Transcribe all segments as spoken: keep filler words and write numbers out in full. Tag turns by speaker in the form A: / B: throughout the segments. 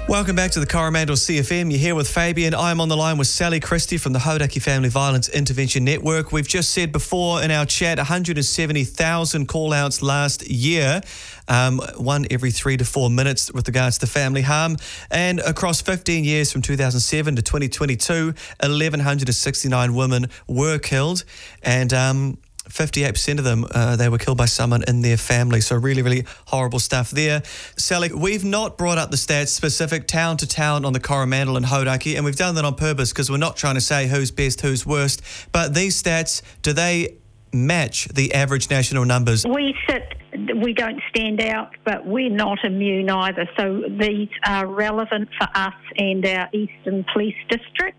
A: Welcome back to the Coromandel C F M. You're here with Fabian. I'm on the line with Sally Christie from the Hauraki Family Violence Intervention Network. We've just said before in our chat, one hundred seventy thousand call-outs last year, um, one every three to four minutes with regards to family harm. And across fifteen years from two thousand seven to twenty twenty-two, one thousand one hundred sixty-nine women were killed. And um, fifty-eight percent of them, uh, they were killed by someone in their family. So really, really horrible stuff there. Sally, we've not brought up the stats specific town to town on the Coromandel and Hauraki, and we've done that on purpose because we're not trying to say who's best, who's worst. But these stats, do they match the average national numbers?
B: We sit, we don't stand out, but we're not immune either. So these are relevant for us and our Eastern Police District.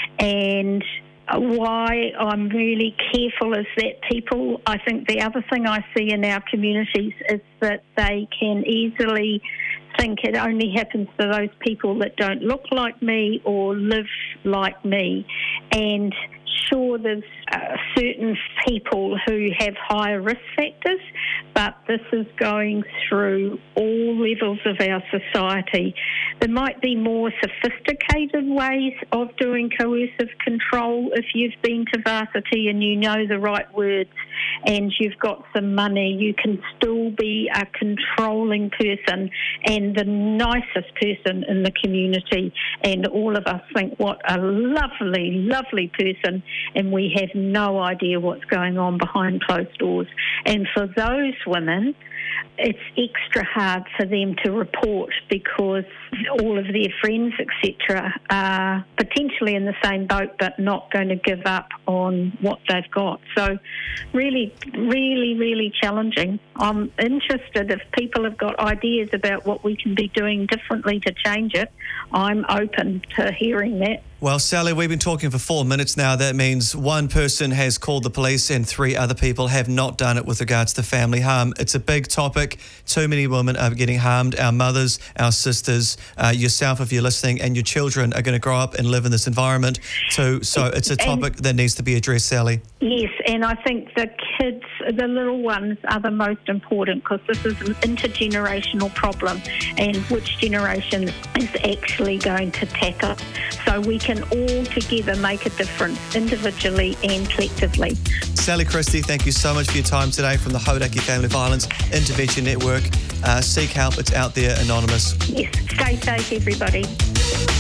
B: And why I'm really careful is that people, I think the other thing I see in our communities is that they can easily think it only happens to those people that don't look like me or live like me. And sure, there's uh, certain people who have higher risk factors, but this is going through all levels of our society. There might be more sophisticated ways of doing coercive control if you've been to varsity and you know the right words and you've got some money. You can still be a controlling person and the nicest person in the community, and all of us think what a lovely, lovely person, and we have no idea what's going on behind closed doors. And for those women, it's extra hard for them to report because all of their friends, et cetera, are potentially in the same boat but not going to give up on what they've got. So really, really, really challenging. I'm interested if people have got ideas about what we can be doing differently to change it. I'm open to hearing that.
A: Well, Sally, we've been talking for four minutes now. That means one person has called the police and three other people have not done it with regards to family harm. It's a big topic. Too many women are getting harmed. Our mothers, our sisters, uh, yourself if you're listening, and your children are going to grow up and live in this environment too. So it's a topic and that needs to be addressed, Sally.
B: Yes, and I think the kids, the little ones, are the most important because this is an intergenerational problem, and which generation is actually going to tackle it. So we can all together make a difference, individually and collectively.
A: Sally Christie, thank you so much for your time today from the Hauraki Family Violence Intervention Network. Uh, seek help, it's out there, anonymous.
B: Yes, stay safe, everybody.